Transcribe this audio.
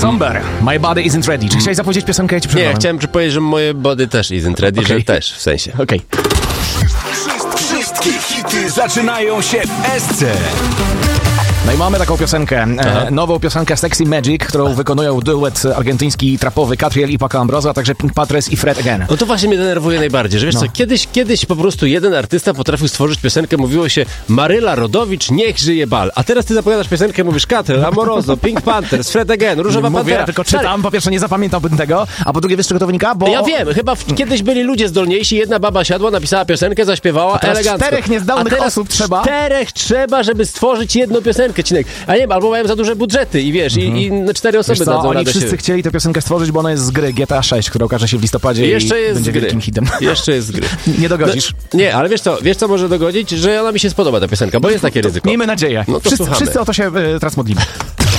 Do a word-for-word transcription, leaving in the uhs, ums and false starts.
Somber, My Body Isn't Ready. Czy chciałeś zapowiedzieć piosenkę? Ja ci Nie, ja chciałem powiedzieć, że moje body też isn't ready, okay. że też, w sensie. Okej. Wszystkie, wszystkie hity zaczynają się w S C. No i mamy taką piosenkę, e, nową piosenkę Sexy Magic, którą wykonują duet argentyński trapowy Catriel i Paco Ambrosio, a także Pink Patres i Fred Again. No to właśnie mnie denerwuje najbardziej, że wiesz no. co, kiedyś, kiedyś po prostu jeden artysta potrafił stworzyć piosenkę, mówiło się Maryla Rodowicz, niech żyje bal, a teraz ty zapowiadasz piosenkę, mówisz Catriel, Amoroso, Pink Panthers, Fred Again, Różowa Mówię, Pantera. tylko czytam, po pierwsze nie zapamiętałbym tego, a po drugie wiesz czego to wynika? Bo... Ja wiem, chyba w, kiedyś byli ludzie zdolniejsi, jedna baba siadła, napisała piosenkę, zaśpiewała elegancko. czterech niezdolnych a teraz osób trzeba. czterech trzeba, żeby stworzyć jedną piosenkę, Cinek. A nie wiem, albo mają za duże budżety i wiesz, mm-hmm. i, i na cztery osoby wiesz co, dadzą oni radę wszyscy się... chcieli tę piosenkę stworzyć, bo ona jest z gry G T A sześć, która ukaże się w listopadzie Jeszcze i jest będzie z gry. wielkim hitem. Jeszcze jest z gry. Nie dogodzisz. No, nie, ale wiesz co, wiesz co może dogodzić? Że ona mi się spodoba, ta piosenka, bo jest takie ryzyko. Miejmy nadzieję. No to wszyscy, słuchamy. wszyscy o to się y, teraz modlimy.